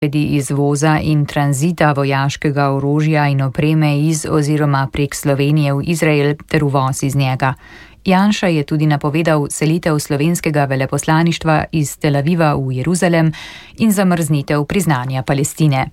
izvoza in tranzita vojaškega orožja in opreme iz oziroma prek Slovenije v Izrael ter uvoz iz njega. Janša je tudi napovedal selitev slovenskega veleposlaništva iz Tel Aviva v Jeruzalem in zamrznitev priznanja Palestine.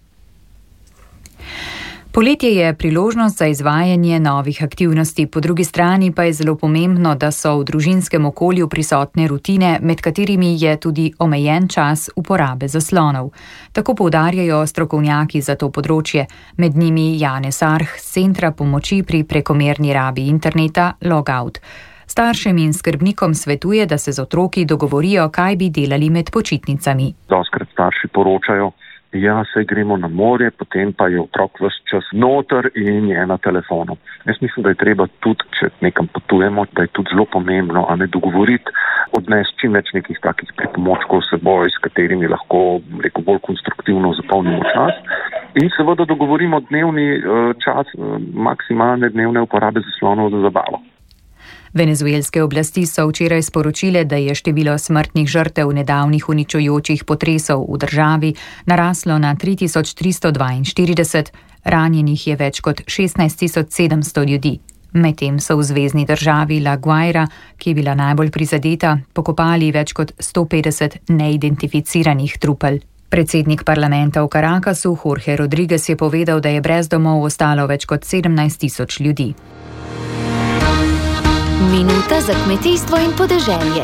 Poletje je priložnost za izvajanje novih aktivnosti, po drugi strani pa je zelo pomembno, da so v družinskem okolju prisotne rutine, med katerimi je tudi omejen čas uporabe zaslonov. Tako poudarjajo strokovnjaki za to področje, med njimi Janez Arh z Centra pomoči pri prekomerni rabi interneta Logout. Staršem in skrbnikom svetuje, da se z otroki dogovorijo, kaj bi delali med počitnicami. Dostikrat starši poročajo, ja, saj gremo na morje, potem pa je otrok ves čas noter in je na telefonu. Jaz mislim, da je treba tudi, če nekam potujemo, da je tudi zelo pomembno, a ne dogovoriti, odnesti čim več nekih takih pripomočkov s seboj, s katerimi lahko, bolj konstruktivno zapolnimo čas. In seveda dogovorimo dnevni čas maksimalne dnevne uporabe zaslonov za zabavo. Venezuelske oblasti so včeraj sporočile, da je število smrtnih žrtev nedavnih uničujočih potresov v državi naraslo na 3342, ranjenih je več kot 16700 ljudi. Medtem so v zvezni državi La Guaira, ki je bila najbolj prizadeta, pokopali več kot 150 neidentificiranih trupel. Predsednik parlamenta v Caracasu Jorge Rodriguez je povedal, da je brez domov ostalo več kot 17 000 ljudi. Minuta za kmetijstvo in podeželje.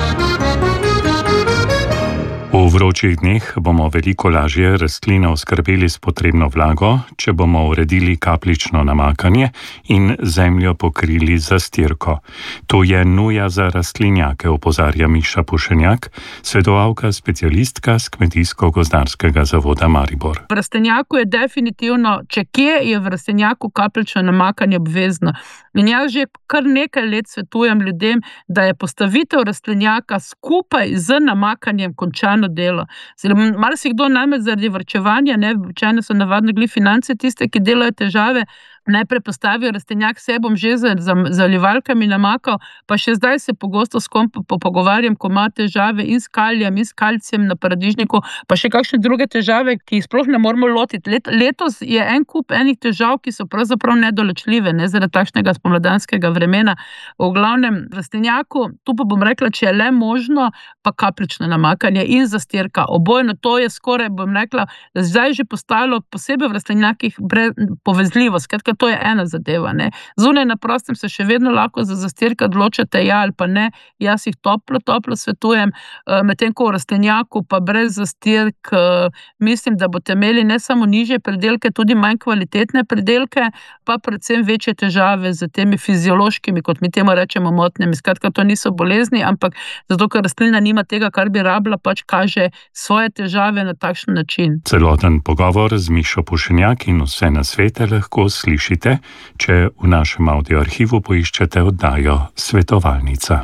V vročih dneh bomo veliko lažje rastline oskrbeli s potrebno vlago, če bomo uredili kapljično namakanje in zemljo pokrili z zastirko. To je nuja za rastlinjake, opozarja Miša Pušenjak, svetovalka specialistka z Kmetijsko-gozdarskega zavoda Maribor. V rastlinjaku je definitivno, če kje je v rastlinjaku kapljično namakanje obvezno. In jaz že kar nekaj let svetujem ljudem, da je postavitev rastlinjaka skupaj z namakanjem končano delo. Marsikdo najmanj zaradi varčevanja, običajno so navadno finance tiste, ki delajo težave, najprej postavijo rastlinjak, se bom že z zalivalkami namakal, pa še zdaj se pogosto s kom pogovarjam, ko ima težave in s kalijem, in s kalcijem na paradižniku, pa še kakšne druge težave, ki jih sploh ne moramo lotiti. Letos je en kup enih težav, ki so pravzaprav nedoločljive, zaradi takšnega spomladanskega vremena. V glavnem rastlinjaku, tu pa bom rekla, če je le možno, pa kapljično namakanje in zastirka. Obojno, to je skoraj, bom rekla, da zdaj že postalo posebej v rastlinjakih povezljivo. Skratka, to je ena zadeva. Zunaj na prostem se še vedno lahko za zastirka odločate, ja ali pa ne. Jaz jih toplo svetujem, medtem ko v rastlinjaku pa brez zastirk mislim, da boste imeli ne samo nižje pridelke, tudi manj kvalitetne pridelke, pa predvsem večje težave z temi fiziološkimi, kot mi temu rečemo, motnjami. Skratka, to niso bolezni, ampak zato, ker rastlina nima tega, kar bi rabila, pač kaže svoje težave na takšen način. Celoten pogovor z Mišo Pušenjak in vse nasvete lahko slišite, če v našem audioarhivu poiščete oddajo Svetovalnica.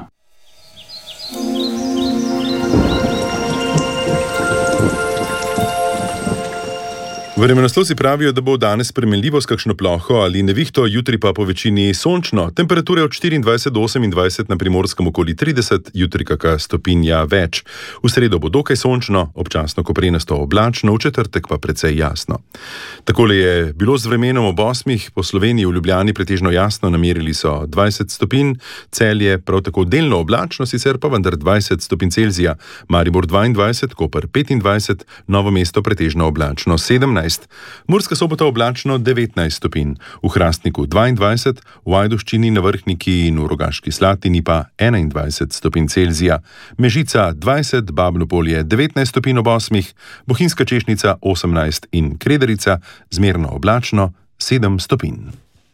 Vremenoslovci pravijo, da bo danes spremenljivo s kakšno ploho ali nevihto, jutri pa po večini sončno. Temperature od 24 do 28, na Primorskem okoli 30, jutri kaka stopinja več. V sredo bo dokaj sončno, občasno koprenasto oblačno, v četrtek pa precej jasno. Takole je bilo z vremenom ob 8, po Sloveniji v Ljubljani pretežno jasno, namerili so 20 stopinj, Celje prav tako delno oblačno, sicer pa vendar 20 stopinj Celzija, Maribor 22, Koper 25, Novo mesto pretežno oblačno 17. Murska Sobota oblačno 19 stopinj, v Hrastniku 22, v Ajdovščini, na Vrhniki in v Rogaški Slatini pa 21 stopinj Celzija, Mežica 20, Babno Polje 19 stopinj ob 8, Bohinjska Češnica 18 in Krederica zmerno oblačno 7 stopinj.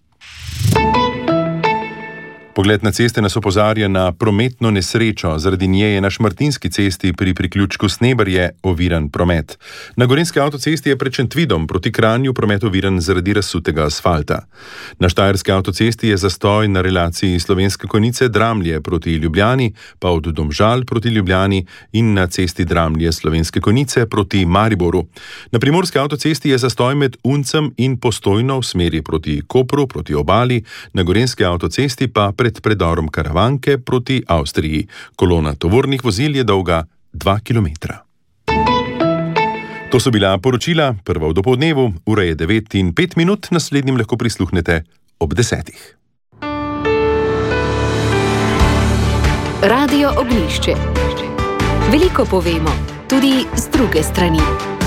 Pogled na ceste nas opozarja na prometno nesrečo. Zaradi nje je na Šmartinski cesti pri priključku Sneberje oviran promet. Na Gorenjski avtocesti je pred Šentvidom proti Kranju promet oviran zaradi razsutega asfalta. Na Štajerski avtocesti je zastoj na relaciji Slovenske Konjice Dramlje proti Ljubljani, pa od Domžal proti Ljubljani in na cesti Dramlje Slovenske Konjice proti Mariboru. Na Primorski avtocesti je zastoj med Uncem in Postojno v smeri proti Kopru, proti obali, na Gorenjski avtocesti pa pred predorom Karavanke proti Avstriji. Kolona tovornih vozil je dolga 2 kilometra. To so bila poročila, prva v dopoldnevu, ura je 9:05, naslednjim lahko prisluhnete ob 10. Radio Ognjišče. Veliko povemo, tudi z druge strani.